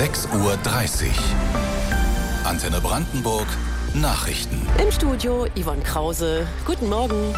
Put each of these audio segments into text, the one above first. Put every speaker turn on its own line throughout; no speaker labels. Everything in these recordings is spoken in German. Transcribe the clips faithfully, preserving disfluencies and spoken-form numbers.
sechs Uhr dreißig. Antenne Brandenburg, Nachrichten.
Im Studio Yvonne Krause. Guten Morgen.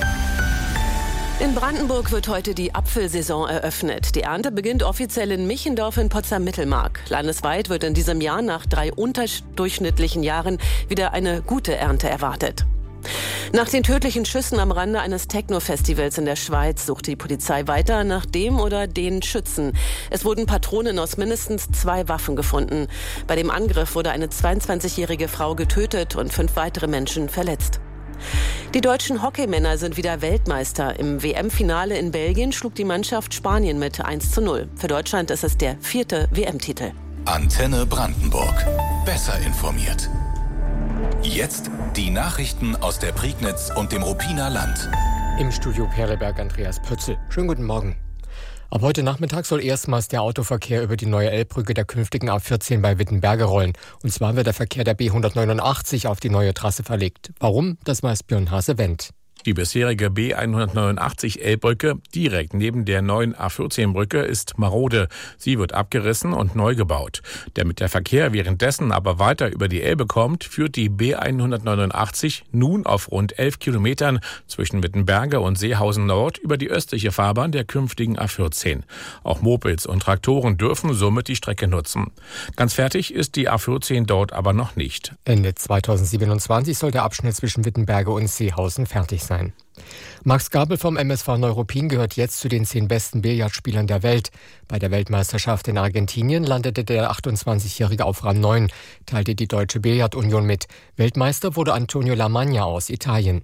In Brandenburg wird heute die Apfelsaison eröffnet. Die Ernte beginnt offiziell in Michendorf in Potsdam-Mittelmark. Landesweit wird in diesem Jahr nach drei unterdurchschnittlichen Jahren wieder eine gute Ernte erwartet. Nach den tödlichen Schüssen am Rande eines Techno-Festivals in der Schweiz sucht die Polizei weiter nach dem oder den Schützen. Es wurden Patronen aus mindestens zwei Waffen gefunden. Bei dem Angriff wurde eine zweiundzwanzigjährige Frau getötet und fünf weitere Menschen verletzt. Die deutschen Hockeymänner sind wieder Weltmeister. Im W M-Finale in Belgien schlug die Mannschaft Spanien mit eins zu null. Für Deutschland ist es der vierte W M-Titel.
Antenne Brandenburg. Besser informiert. Jetzt die Nachrichten aus der Prignitz und dem Ruppiner Land.
Im Studio Perleberg Andreas Pötzl. Schönen guten Morgen. Ab heute Nachmittag soll erstmals der Autoverkehr über die neue Elbbrücke der künftigen A vierzehn bei Wittenberge rollen. Und zwar wird der Verkehr der B hundertneunundachtzig auf die neue Trasse verlegt. Warum? Das weiß Björn Hase-Wendt.
Die bisherige B hundertneunundachtzig Elbbrücke direkt neben der neuen A vierzehn Brücke ist marode. Sie wird abgerissen und neu gebaut. Damit der Verkehr währenddessen aber weiter über die Elbe kommt, führt die B hundertneunundachtzig nun auf rund elf Kilometern zwischen Wittenberge und Seehausen Nord über die östliche Fahrbahn der künftigen A vierzehn. Auch Mopeds und Traktoren dürfen somit die Strecke nutzen. Ganz fertig ist die A vierzehn dort aber noch nicht.
Ende zweitausendsiebenundzwanzig soll der Abschnitt zwischen Wittenberge und Seehausen fertig sein. Sein. Max Gabel vom M S V Neuruppin gehört jetzt zu den zehn besten Billardspielern der Welt. Bei der Weltmeisterschaft in Argentinien landete der achtundzwanzigjährige auf Rang neun, teilte die Deutsche Billardunion mit. Weltmeister wurde Antonio Lamagna aus Italien.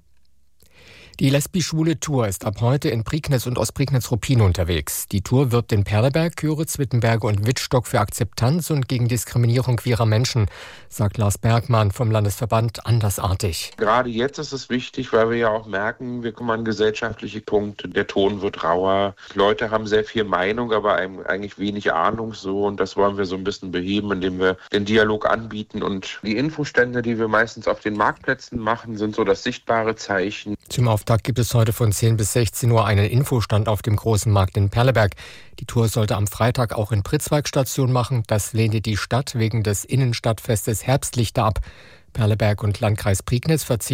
Die Lesbischwule Tour ist ab heute in Prignitz und Ostprignitz-Ruppin unterwegs. Die Tour wirbt in Perleberg, Köritz, Wittenberge und Wittstock für Akzeptanz und gegen Diskriminierung queerer Menschen, sagt Lars Bergmann vom Landesverband Andersartig.
Gerade jetzt ist es wichtig, weil wir ja auch merken, wir kommen an gesellschaftliche Punkte. Der Ton wird rauer. Leute haben sehr viel Meinung, aber eigentlich wenig Ahnung so. Und das wollen wir so ein bisschen beheben, indem wir den Dialog anbieten. Und die Infostände, die wir meistens auf den Marktplätzen machen, sind so das sichtbare Zeichen.
Zum Auftakt gibt es heute von zehn bis sechzehn Uhr einen Infostand auf dem großen Markt in Perleberg. Die Tour sollte am Freitag auch in Pritzwalk Station machen. Das lehnte die Stadt wegen des Innenstadtfestes Herbstlichter ab. Perleberg und Landkreis Prignitz verzichten